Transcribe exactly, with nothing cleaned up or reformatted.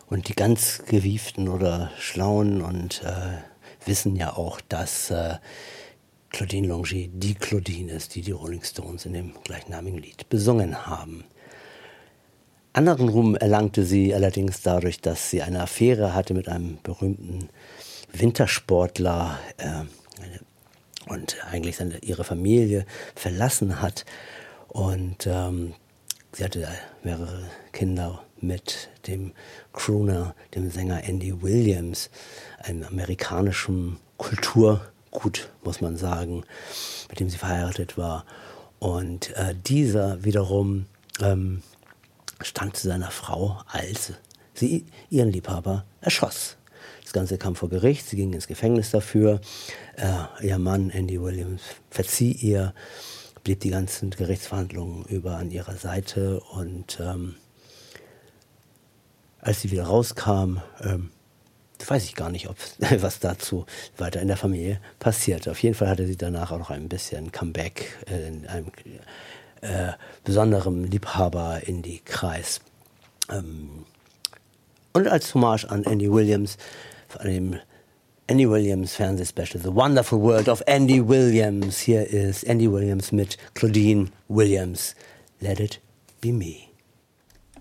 Und die ganz gewieften oder Schlauen und äh, wissen ja auch, dass äh, Claudine Longet die Claudine ist, die die Rolling Stones in dem gleichnamigen Lied besungen haben. Anderen Ruhm erlangte sie allerdings dadurch, dass sie eine Affäre hatte mit einem berühmten Wintersportler äh, und eigentlich seine, ihre Familie verlassen hat. Und ähm, sie hatte mehrere Kinder mit dem Crooner, dem Sänger Andy Williams, einem amerikanischen Kulturgut, muss man sagen, mit dem sie verheiratet war. Und äh, dieser wiederum ähm, stand zu seiner Frau, als sie ihren Liebhaber erschoss. Das Ganze kam vor Gericht, sie ging ins Gefängnis dafür. Äh, ihr Mann, Andy Williams, verzieh ihr, blieb die ganzen Gerichtsverhandlungen über an ihrer Seite. Und ähm, als sie wieder rauskam, ähm, weiß ich gar nicht, ob was dazu weiter in der Familie passierte. Auf jeden Fall hatte sie danach auch noch ein bisschen Comeback äh, in einem äh, besonderen Liebhaber in die Kreis. Ähm, und als Hommage an Andy Williams, von dem Andy Williams Fernsehspecial The Wonderful World of Andy Williams. Hier ist Andy Williams mit Claudine Williams. Let it be me.